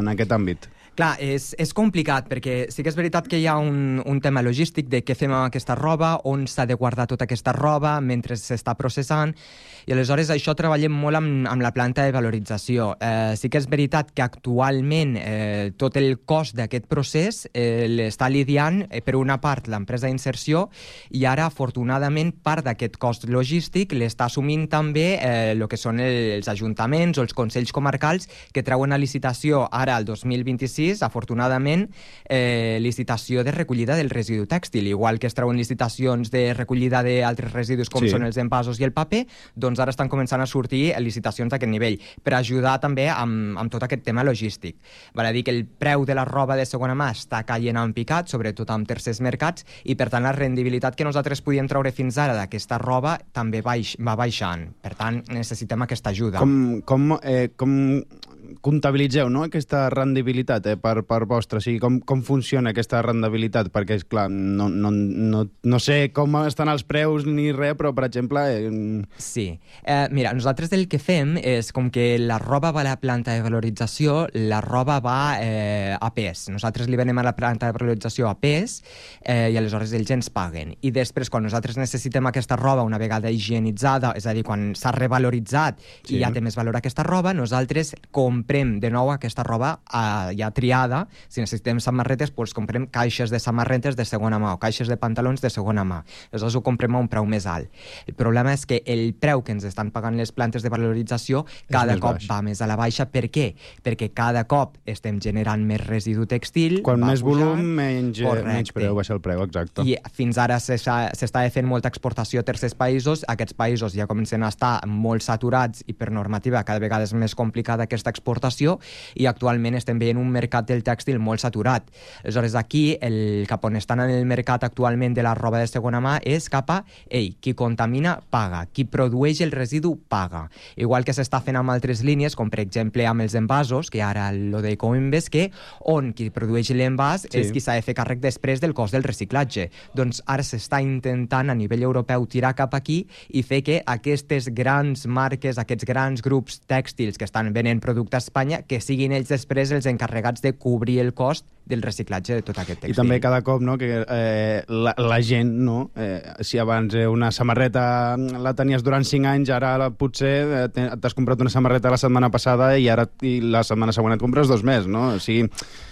en aquest àmbit? Clar, és complicat, perquè sí que és veritat que hi ha un tema logístic de què fem amb aquesta roba, on s'ha de guardar tota aquesta roba mentre s'està processant, i aleshores això treballem molt amb la planta de valorització. Sí que és veritat que actualment tot el cost d'aquest procés l'està lidiant, per una part, l'empresa d'inserció, i ara, afortunadament, part d'aquest cost logístic l'està assumint també el que són els ajuntaments o els consells comarcals, que treuen a licitació ara, el 2026, afortunadament, licitació de recollida del residu tèxtil. Igual que es treuen licitacions de recollida d'altres residus com són els envasos i el paper, doncs ara estan començant a sortir licitacions d'aquest nivell, per ajudar també amb tot aquest tema logístic. Val a dir que el preu de la roba de segona mà està caient en picat, sobretot amb tercers mercats, i per tant la rendibilitat que nosaltres podíem treure fins ara d'aquesta roba també va baixant. Per tant, necessitem aquesta ajuda. Com comptabilitzeu, no, aquesta rendibilitat per vostra? O sigui, com funciona aquesta rendibilitat? Perquè, clar, no sé com estan els preus ni res, però, per exemple... Sí. Mira, nosaltres el que fem és, com que la roba va a la planta de valorització, la roba va a pes. Nosaltres li venem a la planta de valorització a pes i aleshores ells ens paguen. I després, quan nosaltres necessitem aquesta roba una vegada higienitzada, és a dir, quan s'ha revaloritzat i ja té més valor aquesta roba, nosaltres comprem de nou aquesta roba ja triada. Si necessitem samarretes, doncs comprem caixes de samarretes de segona mà o caixes de pantalons de segona mà. Aleshores ho comprem a un preu més alt. El problema és que el preu que ens estan pagant les plantes de valorització cada cop va més a la baixa. Per què? Perquè cada cop estem generant més residu tèxtil. Quan més volum, menys preu, baixa el preu, exacte. I fins ara s'estava fent molta exportació a tercers països. Aquests països ja comencen a estar molt saturats i per normativa cada vegada és més complicada aquesta exportació, i actualment estem veient un mercat del tèxtil molt saturat. Aleshores, aquí, cap on estan en el mercat actualment de la roba de segona mà és cap a, qui contamina, paga. Qui produeix el residu, paga. Igual que s'està fent amb altres línies, com per exemple amb els envasos, que ara lo de Coimbes, que on qui produeix l'envàs és qui s'ha de fer càrrec després del cost del reciclatge. Doncs ara s'està intentant a nivell europeu tirar cap aquí i fer que aquestes grans marques, aquests grans grups tèxtils que estan venent producte a Espanya, que siguin ells després els encarregats de cobrir el cost del reciclatge de tot aquest tèxtil. I també cada cop, no, que la gent, no, si abans una samarreta la tenies durant 5 anys, ara potser t'has comprat una samarreta la setmana passada i la setmana següent et compres 2 més, no? O sigui...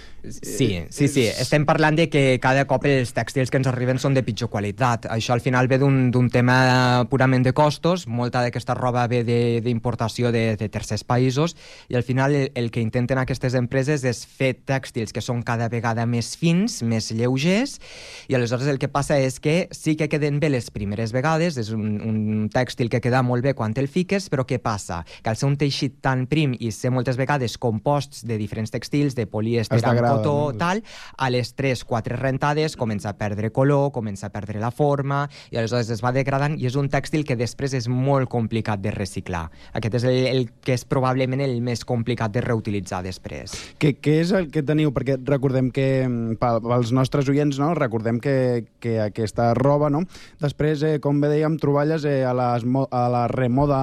Sí. Estem parlant de que cada cop els tèxtils que ens arriben són de pitjor qualitat. Això al final ve d'un tema purament de costos. Molta d'aquesta roba ve d'importació de tercers països, i al final el que intenten aquestes empreses és fer tèxtils que són cada vegada més fins, més lleugers, i aleshores el que passa és que sí que queden bé les primeres vegades, és un tèxtil que queda molt bé quan el fiques, però què passa? Que al ser un teixit tan prim i ser moltes vegades composts de diferents tèxtils, de polièster amb cotó, tal, a les 3-4 rentades comença a perdre color, comença a perdre la forma, i aleshores es va degradant, i és un tèxtil que després és molt complicat de reciclar. Aquest és el que és probablement el més complicat de reutilitzar després. Què és el que teniu? Perquè recordem que, pels nostres oients, no? Recordem que aquesta roba, no? Després, com bé dèiem, troballes a la Remoda,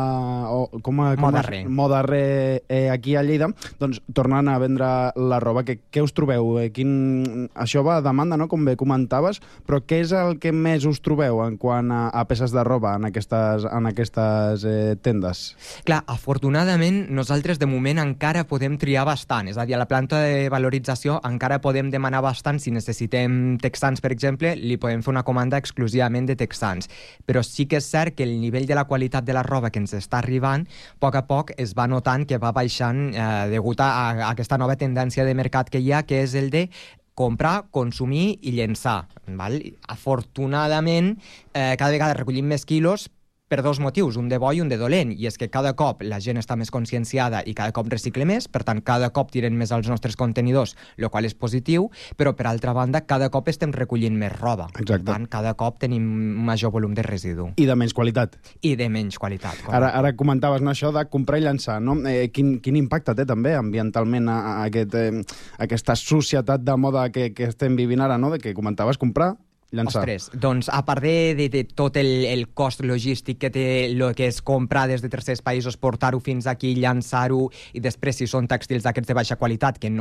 Moda Re aquí a Lleida, doncs tornen a vendre la roba. Què us trobeu? Això va a demanda, no?, com bé comentaves, però què és el que més us trobeu en quant a peces de roba en aquestes tendes? Clar, afortunadament nosaltres de moment encara podem triar bastant, és a dir, a la planta de valorització encara podem demanar bastant. Si necessitem texans, per exemple, li podem fer una comanda exclusivament de texans, però sí que és cert que el nivell de la qualitat de la roba que ens està arribant, a poc es va notant que va baixant degut a aquesta nova tendència de mercat que hi ha, que és el de comprar, consumir i llençar. Val? Afortunadament, cada vegada recollim més quilos per 2 motius, un de bo i un de dolent, i és que cada cop la gent està més conscienciada i cada cop recicle més, per tant, cada cop tiren més als nostres contenidors, el qual és positiu, però, per altra banda, cada cop estem recollint més roba. Exacte. Per tant, cada cop tenim major volum de residu. I de menys qualitat. I de menys qualitat. Ara comentaves, no, això de comprar i llançar, no? Quin impacte té també ambientalment aquesta societat de moda que estem vivint ara, no? De que comentaves comprar, llançar. Ostres, doncs a part de tot el cost logístic que té el que és comprar des de tercers països, portar-ho fins aquí, llançar-ho, i després si són tèxtils d'aquests de baixa qualitat, que no